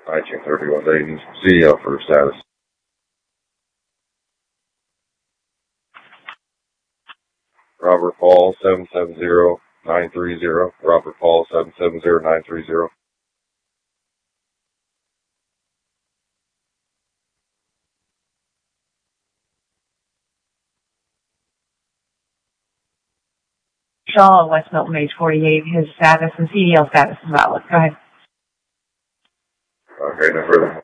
ICHING 3180, CDL for status. Robert Paul 770930. Robert Paul 770930. Shaw, West Milton, age 48. His status and CDL status is valid. Go ahead. Okay, no further.